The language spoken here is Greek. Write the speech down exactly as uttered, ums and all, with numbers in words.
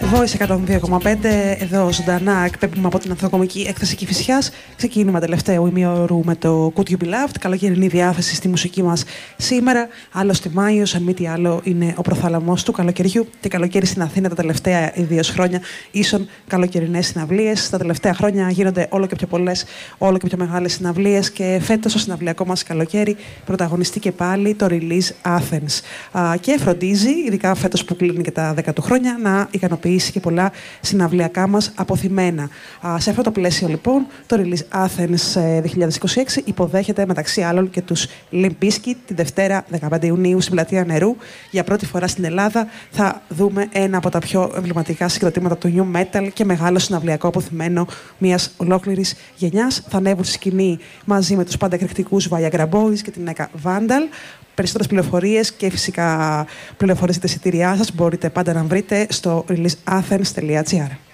Voice εκατόν δύο κόμμα πέντε, εδώ ζωντανά εκπέμπουμε από την Ανθοκομική Έκθεση Κηφισιάς. Ξεκίνημα τελευταίου ημιώρου με το Could You Be Loved, καλοκαιρινή διάθεση στη μουσική μας σήμερα. Άλλωστε Μάιος, αν μη τι άλλο, είναι ο προθάλαμος του καλοκαιριού και καλοκαίρι στην Αθήνα τα τελευταία ιδίως χρόνια ίσον καλοκαιρινές συναυλίες. Τα τελευταία χρόνια γίνονται όλο και πιο πολλές, όλο και πιο μεγάλες συναυλίες και φέτος στο συναυλιακό μας καλοκαίρι πρωταγωνιστεί και πάλι το Release Athens. Α, και φροντίζει, ειδικά φέτος που κλείνει και τα δέκα του χρόνια, να ικανοποιήσει και πολλά συναυλιακά μας αποθυμένα. Α, σε αυτό το πλαίσιο λοιπόν, το Release Athens δύο χιλιάδες είκοσι έξι υποδέχεται μεταξύ άλλων και τους Limp Bizkit τη Δευτέρα δεκαπέντε Ιουνίου στην Πλατεία Νερού. Για πρώτη φορά στην Ελλάδα θα δούμε ένα από τα πιο εμβληματικά συγκροτήματα του New Metal και μεγάλο συναυλιακό αποθυμένο μιας ολόκληρης γενιάς. Θα ανέβουν στη σκηνή μαζί με τους πάντα εκρηκτικούς Viagra Boys και την Eka Vandal. Περισσότερες πληροφορίες και φυσικά πληροφορίες για τα εισιτήριά σας μπορείτε πάντα να βρείτε στο release athens τελεία gr.